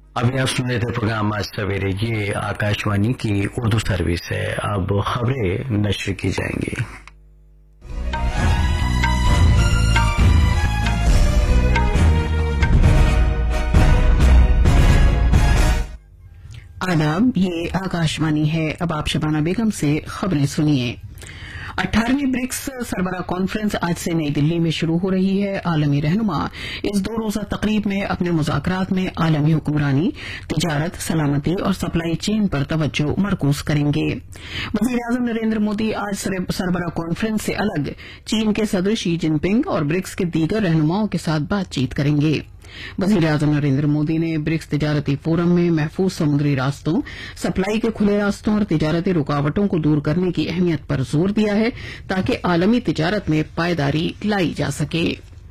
ابھی آپ سن رہے تھے پروگرام آج سویرے، یہ آکاشوانی کی اردو سروس ہے۔ اب خبریں نشر کی جائیں گی۔ آداب، یہ آکاشوانی ہے۔ اب آپ شبانہ بیگم سے خبریں سنیے۔ 18ویں برکس سربراہ کانفرنس آج سے نئی دلی میں شروع ہو رہی ہے۔ عالمی رہنما اس 2 روزہ تقریب میں اپنے مذاکرات میں عالمی حکمرانی، تجارت، سلامتی اور سپلائی چین پر توجہ مرکوز کریں گے۔ وزیر اعظم نریندر مودی آج سربراہ کانفرنس سے الگ چین کے صدر شی جن پنگ اور برکس کے دیگر رہنماؤں کے ساتھ بات چیت کریں گے۔ وزیر اعظم نریندر مودی نے برکس تجارتی فورم میں محفوظ سمندری راستوں، سپلائی کے کھلے راستوں اور تجارتی رکاوٹوں کو دور کرنے کی اہمیت پر زور دیا ہے تاکہ عالمی تجارت میں پائیداری لائی جا سکے۔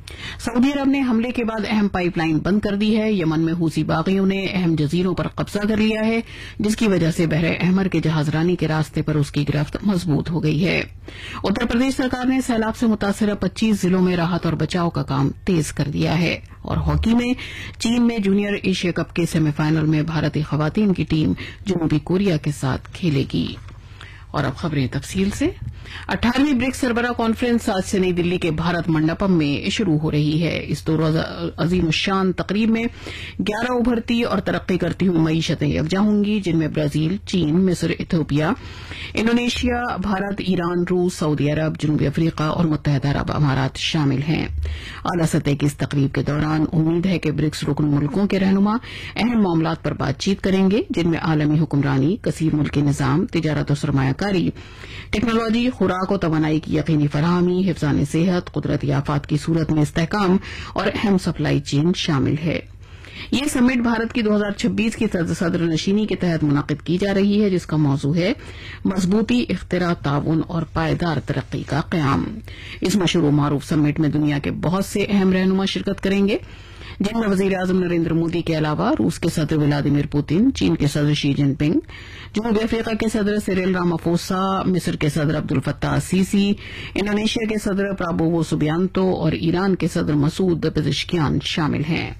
سعودی عرب نے حملے کے بعد اہم پائپ لائن بند کر دی ہے۔ یمن میں حوثی باغیوں نے اہم جزیروں پر قبضہ کر لیا ہے، جس کی وجہ سے بحر احمر کے جہاز رانی کے راستے پر اس کی گرفت مضبوط ہو گئی ہے۔ اتر پردیش سرکار نے سیلاب سے متاثرہ 25 ضلعوں میں راحت اور بچاؤ کا کام تیز کر دیا ہے۔ اور ہاکی میں چین میں جونیئر ایشیا کپ کے سیمی فائنل میں بھارتی خواتین کی ٹیم جنوبی کوریا کے ساتھ کھیلے گی۔ اور اب خبریں تفصیل سے۔ 18ویں برکس سربراہ کانفرنس آج سے نئی دلی کے بھارت منڈپم میں شروع ہو رہی ہے۔ اس 2 روزہ عظیم الشان تقریب میں 11 ابھرتی اور ترقی کرتی ہوئی معیشتیں یکجا ہوں گی، جن میں برازیل، چین، مصر، ایتھوپیا، انڈونیشیا، بھارت، ایران، روس، سعودی عرب، جنوبی افریقہ اور متحدہ عرب امارات شامل ہیں۔ اعلیٰ سطح کی اس تقریب کے دوران امید ہے کہ برکس رکن ملکوں کے رہنما اہم معاملات پر بات چیت کریں گے، جن میں عالمی حکمرانی، کثیر ملکی نظام، تجارت و سرمایہ کاری، ٹیکنالوجی، خوراک و توانائی کی یقینی فراہمی، حفظان صحت، قدرتی آفات کی صورت میں استحکام اور اہم سپلائی چین شامل ہے۔ یہ سمٹ بھارت کی 2026 کی صدر نشینی کے تحت منعقد کی جا رہی ہے، جس کا موضوع ہے مضبوطی، اختراع، تعاون اور پائیدار ترقی کا قیام۔ اس مشہور و معروف سمٹ میں دنیا کے بہت سے اہم رہنما شرکت کریں گے، جن میں وزیر اعظم نریندر مودی کے علاوہ روس کے صدر ولادیمیر پوتن، چین کے صدر شی جن پنگ، جنوبی افریقہ کے صدر سیریل رامافوسا، مصر کے صدر عبدالفتاح السیسی، انڈونیشیا کے صدر پرابوو سبیانتو اور ایران کے صدر مسعود پزشکیان شامل ہیں۔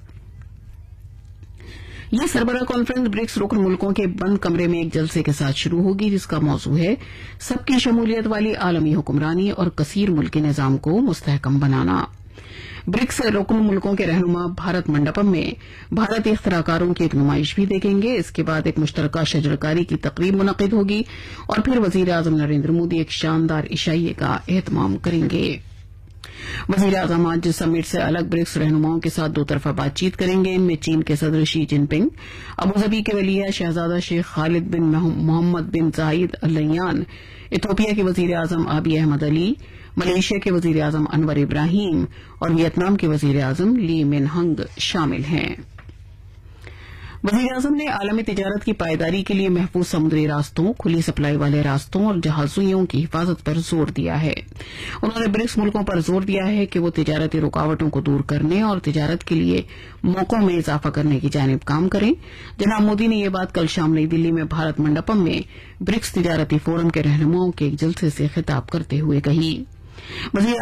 یہ سربراہ کانفرنس برکس رکن ملکوں کے بند کمرے میں ایک جلسے کے ساتھ شروع ہوگی، جس کا موضوع ہے سب کی شمولیت والی عالمی حکمرانی اور کثیر ملکی نظام کو مستحکم بنانا۔ برکس رکن ملکوں کے رہنما بھارت منڈپم میں بھارتی اختراع کاروں کی ایک نمائش بھی دیکھیں گے۔ اس کے بعد ایک مشترکہ شجرکاری کی تقریب منعقد ہوگی اور پھر وزیر اعظم نریندر مودی ایک شاندار عشائیے کا اہتمام کریں گے۔ وزیر اعظم آج سمٹ سے الگ برکس رہنماؤں کے ساتھ 2 طرفہ بات چیت کریں گے۔ ان میں چین کے صدر شی جن پنگ، ابوظبی کے ولی شہزادہ شیخ خالد بن محمد بن زائد ال نہیان، ایتھوپیا کے وزیر اعظم آبی احمد علی، ملائیشیا کے وزیر اعظم انور ابراہیم اور ویتنام کے وزیر اعظم لی من ہنگ شامل ہیں۔ وزیر اعظم نے عالمی تجارت کی پائیداری کے لیے محفوظ سمندری راستوں، کھلی سپلائی والے راستوں اور جہازیوں کی حفاظت پر زور دیا ہے۔ انہوں نے برکس ملکوں پر زور دیا ہے کہ وہ تجارتی رکاوٹوں کو دور کرنے اور تجارت کے لیے موقعوں میں اضافہ کرنے کی جانب کام کریں۔ جناب مودی نے یہ بات کل شام نئی دلی میں بھارت منڈپم میں برکس تجارتی فورم کے رہنماؤں کے ایک جلسے سے خطاب کرتے ہوئے کہی۔ وزیر